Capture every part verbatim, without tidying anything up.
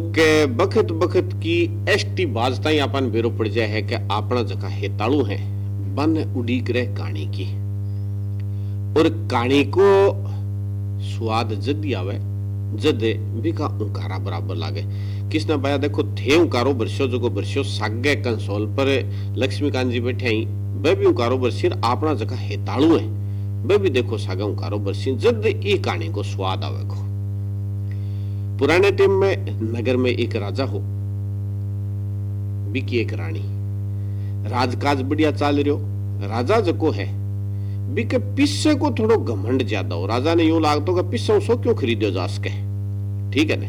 के बखत बखत की एसटी बाजता ही अपन बेरो पड़ जाए है कि अपना जगह हेताड़ू है बन उड़ी करे कहानी की और कहानी को स्वाद जदी आवे जद बिका उंकारा बराबर लागे। किसने पाया देखो थे उंकारो बरसो जो बरसो सागे कंसोल पर लक्ष्मीकांत जी बैठे ही वे भी उंकारो बरसीर अपना जगह हेताड़ू है वे भी देखो सागे उंकारो बरसी जद ये कहानी को स्वाद आवे को। पुराने टाइम में नगर में एक राजा हो बिकी एक रानी राजकाज बढ़िया चाल रहो राजा जको है बिके पिस्से को थोड़ो घमंड ज्यादा हो। राजा ने यूं लागतो कि पिस्सा सो क्यों खरीदो जा सके ठीक है ने।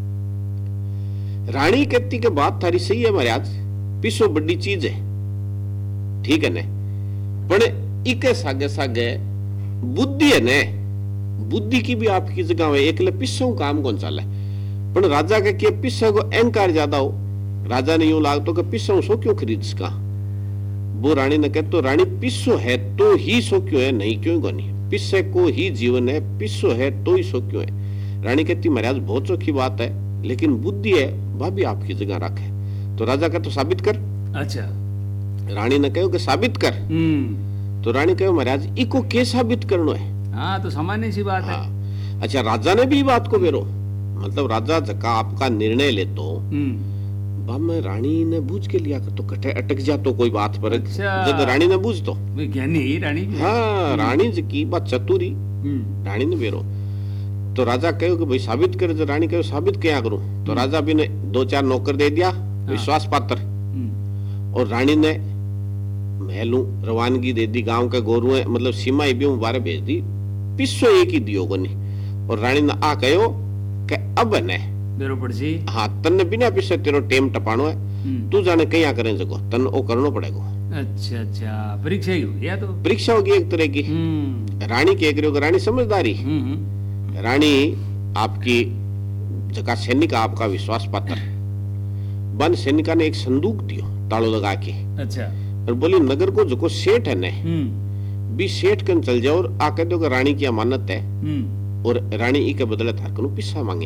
रानी कहती के बात थारी सही है महाराज पिस्सो बड़ी चीज है ठीक है ने पर इके सागे सागे बुद्धि है ने बुद्धि की भी आपकी जगह है एकले पिस्सों काम कौन चाले पर राजा के के पिस्सा को अहंकार ज्यादा हो। राजा ने यूं लागतो कि पिस्सों सो क्यों खरीद सका। वो रानी ने कहते तो रानी पिस्सो है तो ही सो क्यों है नहीं क्यों को नहीं पिस्से को ही जीवन है पिस्सो है तो ही सो क्यों है। रानी कहती महाराज बहुत चौखी बात है लेकिन बुद्धि है वह भी आपकी जगह रखे। तो राजा का तो साबित कर। अच्छा रानी ने कहो कि साबित कर। तो रानी कहो महाराज इको के साबित करनो है। हाँ तो सामान्य सी बात हाँ। है। अच्छा राजा ने भी बात को बेरो मतलब राजा जका आपका निर्णय ले तो में रानी ने बूझ के लिया कर तो कटे अटक जा तो कोई बात पर अच्छा। जब रानी ने बूझ तो ज्ञानी ही रानी भी हाँ रानी जी की बात चतुरी रानी ने बेरो। तो राजा कहो कि भाई साबित कर जो रानी कहो साबित क्या करूं। तो राजा भी ने दो चार नौकर दे दिया विश्वास पात्र और रानी ने महलू रवानगी दे दी गांव के गोरुए मतलब सीमा भी बारे भेज दी पिस्सो एक ही दियो को नहीं। और रानी ने आ कहो कि अब ने पड़सी हाँ तन्ने बिना पिस्से तेरो टेम टपानो है तू जाने कहीं करें जगो तन ओ करनो पड़ेगा। अच्छा अच्छा परीक्षा ही हो या तो परीक्षा होगी एक तरह की। रानी के एक रानी समझदारी रानी आपकी जगह सैनिक आपका विश्वास पात्र बन सैनिका ने एक संदूक दियो तालो लगा के। अच्छा और बोली नगर को जो सेठ है ने भी सेठ कन चल जाओ और आके दो रानी की अमानत है और रानी ई के बदले थार कनु पिस्सा मांगे।